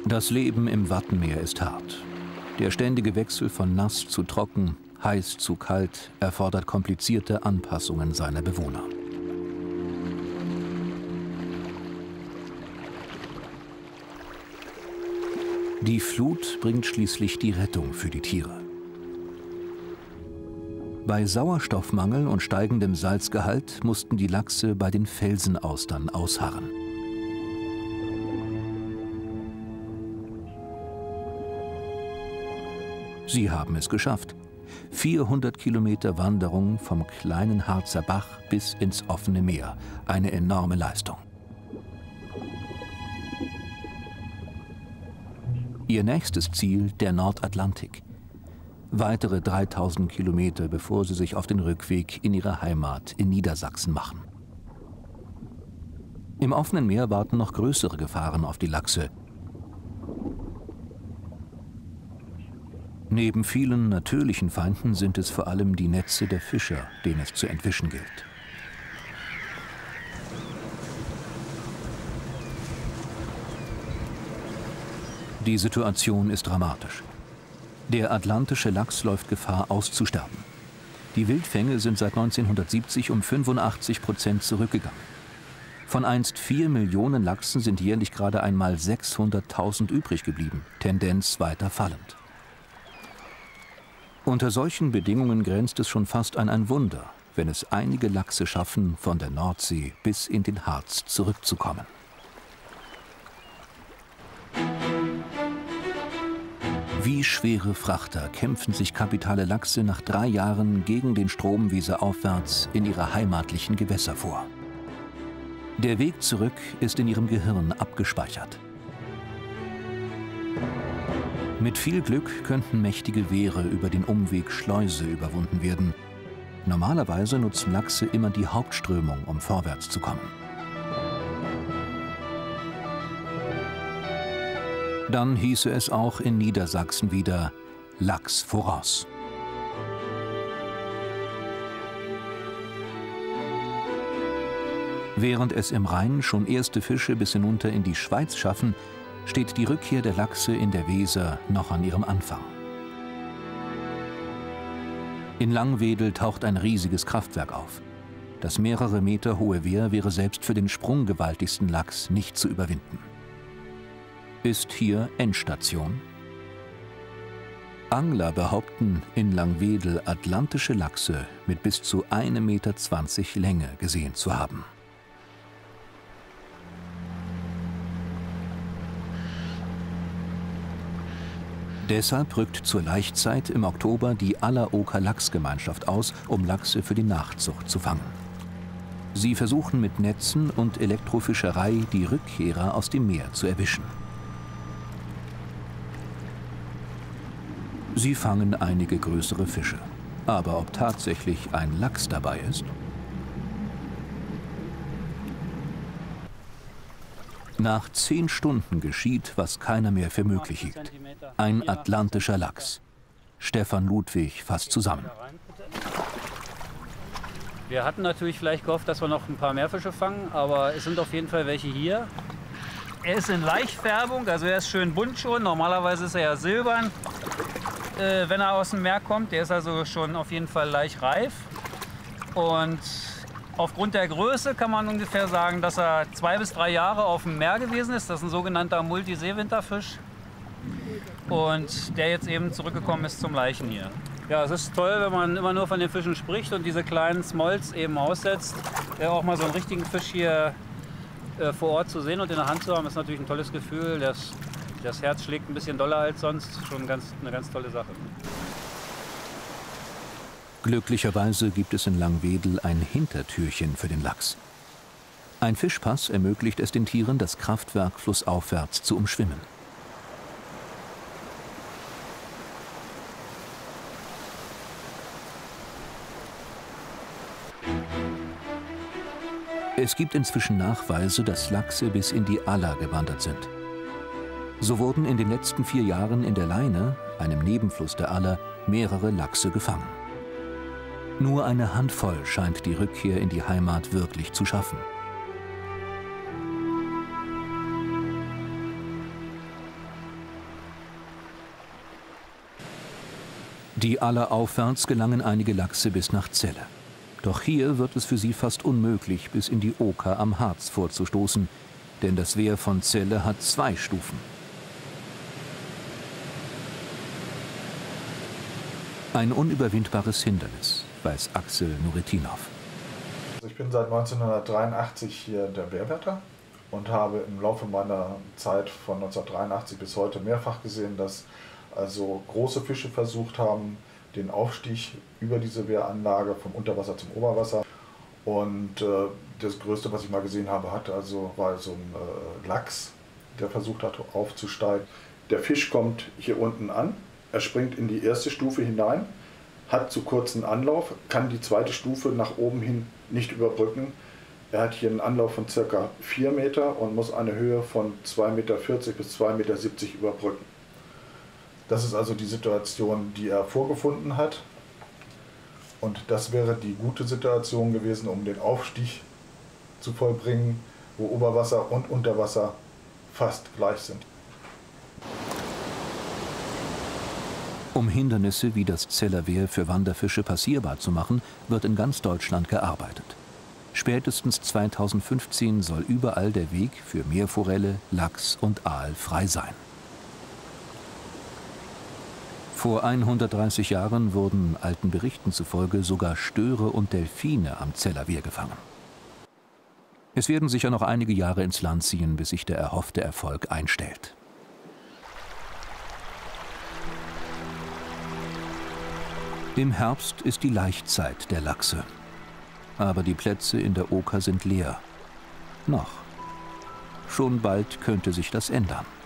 Das Leben im Wattenmeer ist hart. Der ständige Wechsel von nass zu trocken, heiß zu kalt erfordert komplizierte Anpassungen seiner Bewohner. Die Flut bringt schließlich die Rettung für die Tiere. Bei Sauerstoffmangel und steigendem Salzgehalt mussten die Lachse bei den Felsenaustern ausharren. Sie haben es geschafft. 400 Kilometer Wanderung vom kleinen Harzer Bach bis ins offene Meer. Eine enorme Leistung. Ihr nächstes Ziel der Nordatlantik. Weitere 3000 Kilometer, bevor sie sich auf den Rückweg in ihre Heimat in Niedersachsen machen. Im offenen Meer warten noch größere Gefahren auf die Lachse. Neben vielen natürlichen Feinden sind es vor allem die Netze der Fischer, denen es zu entwischen gilt. Die Situation ist dramatisch. Der atlantische Lachs läuft Gefahr, auszusterben. Die Wildfänge sind seit 1970 um 85% zurückgegangen. Von einst 4 Millionen Lachsen sind jährlich gerade einmal 600.000 übrig geblieben, Tendenz weiter fallend. Unter solchen Bedingungen grenzt es schon fast an ein Wunder, wenn es einige Lachse schaffen, von der Nordsee bis in den Harz zurückzukommen. Wie schwere Frachter kämpfen sich kapitale Lachse nach 3 Jahren gegen den Strom weserauferwärts in ihre heimatlichen Gewässer vor. Der Weg zurück ist in ihrem Gehirn abgespeichert. Mit viel Glück könnten mächtige Wehre über den Umweg Schleuse überwunden werden. Normalerweise nutzen Lachse immer die Hauptströmung, um vorwärts zu kommen. Dann hieße es auch in Niedersachsen wieder Lachs voraus. Während es im Rhein schon erste Fische bis hinunter in die Schweiz schaffen, steht die Rückkehr der Lachse in der Weser noch an ihrem Anfang. In Langwedel taucht ein riesiges Kraftwerk auf. Das mehrere Meter hohe Wehr wäre selbst für den sprunggewaltigsten Lachs nicht zu überwinden. Ist hier Endstation? Angler behaupten, in Langwedel atlantische Lachse mit bis zu 1,20 Meter Länge gesehen zu haben. Deshalb rückt zur Laichzeit im Oktober die Alleroker Lachsgemeinschaft aus, um Lachse für die Nachzucht zu fangen. Sie versuchen mit Netzen und Elektrofischerei die Rückkehrer aus dem Meer zu erwischen. Sie fangen einige größere Fische. Aber ob tatsächlich ein Lachs dabei ist? Nach 10 Stunden geschieht, was keiner mehr für möglich hielt. Ein atlantischer Lachs. Stefan Ludwig fasst zusammen. Wir hatten natürlich vielleicht gehofft, dass wir noch ein paar mehr Fische fangen, aber es sind auf jeden Fall welche hier. Er ist in Laichfärbung, also er ist schön bunt schon. Normalerweise ist er ja silbern, wenn er aus dem Meer kommt. Der ist also schon auf jeden Fall laichreif. Und aufgrund der Größe kann man ungefähr sagen, dass er 2 bis 3 Jahre auf dem Meer gewesen ist. Das ist ein sogenannter Multiseewinterfisch. Und der jetzt eben zurückgekommen ist zum Laichen hier. Ja, es ist toll, wenn man immer nur von den Fischen spricht und diese kleinen Smolts eben aussetzt. Auch mal so einen richtigen Fisch hier vor Ort zu sehen und in der Hand zu haben, ist natürlich ein tolles Gefühl. Das Herz schlägt ein bisschen doller als sonst. Schon eine ganz tolle Sache. Glücklicherweise gibt es in Langwedel ein Hintertürchen für den Lachs. Ein Fischpass ermöglicht es den Tieren, das Kraftwerk flussaufwärts zu umschwimmen. Es gibt inzwischen Nachweise, dass Lachse bis in die Aller gewandert sind. So wurden in den letzten 4 Jahren in der Leine, einem Nebenfluss der Aller, mehrere Lachse gefangen. Nur eine Handvoll scheint die Rückkehr in die Heimat wirklich zu schaffen. Die Aller aufwärts gelangen einige Lachse bis nach Celle. Doch hier wird es für sie fast unmöglich, bis in die Oker am Harz vorzustoßen, denn das Wehr von Celle hat 2 Stufen. Ein unüberwindbares Hindernis, weiß Axel Nuretinov. Ich bin seit 1983 hier der Wehrwärter und habe im Laufe meiner Zeit von 1983 bis heute mehrfach gesehen, dass also große Fische versucht haben, den Aufstieg über diese Wehranlage vom Unterwasser zum Oberwasser. Und das Größte, was ich mal gesehen habe, war so ein Lachs, der versucht hat aufzusteigen. Der Fisch kommt hier unten an, er springt in die erste Stufe hinein, hat zu kurzen Anlauf, kann die zweite Stufe nach oben hin nicht überbrücken. Er hat hier einen Anlauf von ca. 4 Meter und muss eine Höhe von 2,40 Meter bis 2,70 Meter überbrücken. Das ist also die Situation, die er vorgefunden hat. Und das wäre die gute Situation gewesen, um den Aufstieg zu vollbringen, wo Oberwasser und Unterwasser fast gleich sind. Um Hindernisse wie das Celler Wehr für Wanderfische passierbar zu machen, wird in ganz Deutschland gearbeitet. Spätestens 2015 soll überall der Weg für Meerforelle, Lachs und Aal frei sein. Vor 130 Jahren wurden alten Berichten zufolge sogar Störe und Delfine am Celler Wehr gefangen. Es werden sicher noch einige Jahre ins Land ziehen, bis sich der erhoffte Erfolg einstellt. Im Herbst ist die Laichzeit der Lachse. Aber die Plätze in der Oker sind leer. Noch. Schon bald könnte sich das ändern.